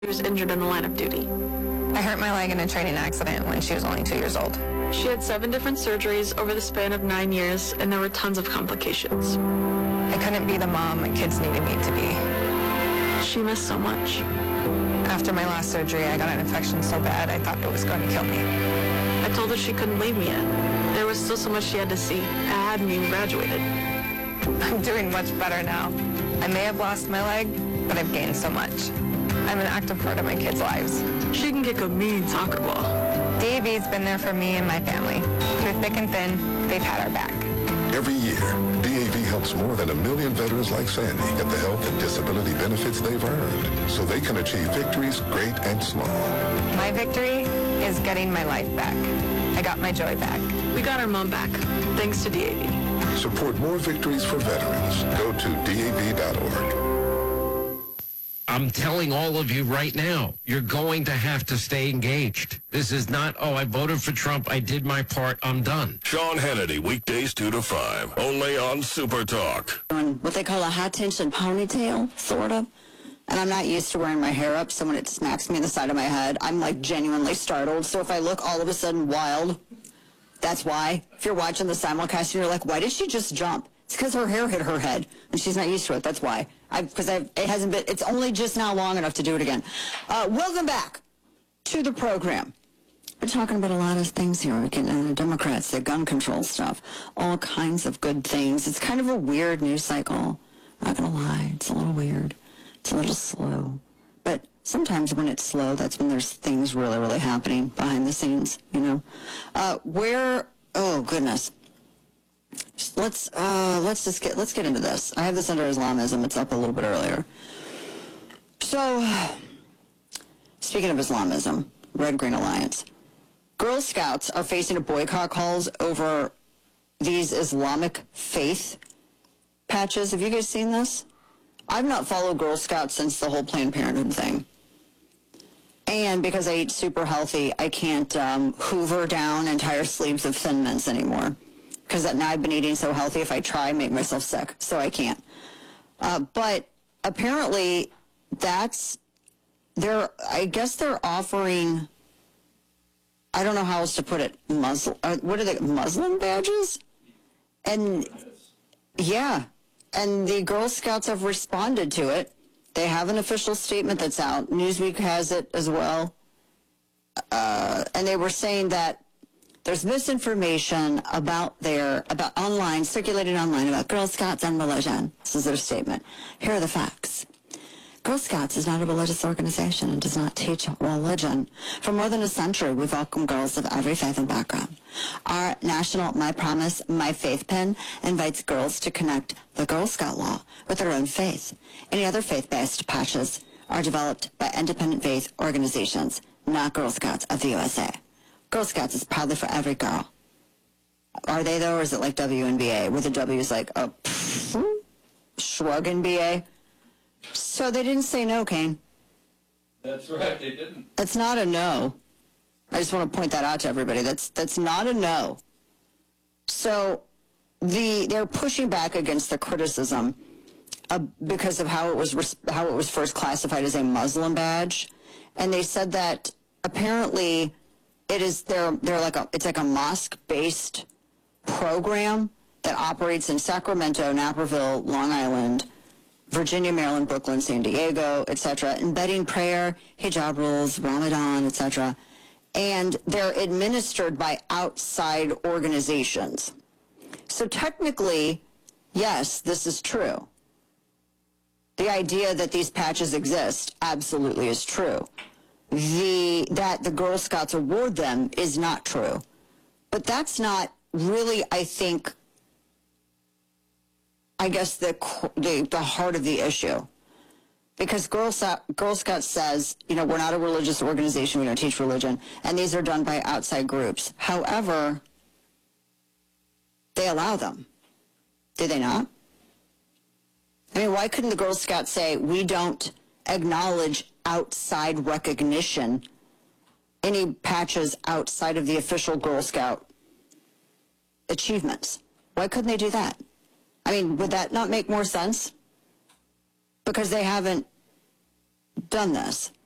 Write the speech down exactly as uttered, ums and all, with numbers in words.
She was injured in the line of duty. I hurt my leg in a training accident when she was only two years old. She had seven different surgeries over the span of nine years, and there were tons of complications. I couldn't be the mom my kids needed me to be. She missed so much. After my last surgery, I got an infection so bad I thought it was going to kill me. I told her she couldn't leave me yet. There was still so much she had to see. I hadn't even graduated. I'm doing much better now. I may have lost my leg, but I've gained so much. I'm an active part of my kids' lives. She can kick a mean soccer ball. D A V's been there for me and my family. Through thick and thin, they've had our back. Every year, D A V helps more than a million veterans like Sandy get the health and disability benefits they've earned so they can achieve victories great and small. My victory is getting my life back. I got my joy back. We got our mom back, thanks to D A V. Support more victories for veterans. Go to D A V dot org. I'm telling all of you right now, you're going to have to stay engaged. This is not, oh, I voted for Trump, I did my part, I'm done. Sean Hannity, weekdays two to five, only on Super Talk. On what they call a high tension ponytail, sort of. And I'm not used to wearing my hair up, so when it smacks me in the side of my head, I'm like genuinely startled. So if I look all of a sudden wild, that's why. If you're watching the simulcast and you're like, why did she just jump? It's because her hair hit her head, and she's not used to it. That's why. Because it hasn't been, it's only just now long enough to do it again. Uh, welcome back to the program. We're talking about a lot of things here. We're getting into the Democrats, the gun control stuff, all kinds of good things. It's kind of a weird news cycle. I'm not going to lie. It's a little weird. It's a little slow. But sometimes when it's slow, that's when there's things really, really happening behind the scenes, you know. Uh, where, oh, goodness. Let's uh, let's just get let's get into this. I have this under Islamism. It's up a little bit earlier. So, speaking of Islamism, Red Green Alliance, Girl Scouts are facing a boycott calls over these Islamic faith patches. Have you guys seen this? I've not followed Girl Scouts since the whole Planned Parenthood thing. And because I eat super healthy, I can't um, hoover down entire sleeves of Thin Mints anymore. Because now I've been eating so healthy, if I try, I make myself sick, so I can't. Uh, but apparently, that's, they're, I guess they're offering, I don't know how else to put it, Muslim, uh, what are they, Muslim badges? And, yeah, and the Girl Scouts have responded to it. They have an official statement that's out. Newsweek has it as well. Uh, and they were saying that there's misinformation about their, about online, circulated online about Girl Scouts and religion. This is their statement. Here are the facts. Girl Scouts is not a religious organization and does not teach religion. For more than a century, we've welcomed girls of every faith and background. Our national My Promise, My Faith pin invites girls to connect the Girl Scout law with their own faith. Any other faith-based patches are developed by independent faith organizations, not Girl Scouts of the U S A. Girl Scouts is proudly for every girl. Are they, though, or is it like W N B A, where the W is like a pff, shrug N B A? So they didn't say no, Kane. That's right, they didn't. That's not a no. I just want to point that out to everybody. That's that's not a no. So the they're pushing back against the criticism uh, because of how it was how it was first classified as a Muslim badge, and they said that apparently it is they're they're like a it's like a mosque-based program that operates in Sacramento, Naperville, Long Island, Virginia, Maryland, Brooklyn, San Diego, et cetera, embedding prayer, hijab rules, Ramadan, et cetera. And they're administered by outside organizations. So technically, yes, this is true. The idea that these patches exist absolutely is true. The that the Girl Scouts award them is not true. But that's not really, I think, I guess, the, the, the heart of the issue. Because Girl, Girl Scouts says, you know, we're not a religious organization, we don't teach religion, and these are done by outside groups. However, they allow them. Do they not? I mean, why couldn't the Girl Scouts say, we don't acknowledge outside recognition, any patches outside of the official Girl Scout achievements? Why couldn't they do that? I mean, would that not make more sense? Because they haven't done this.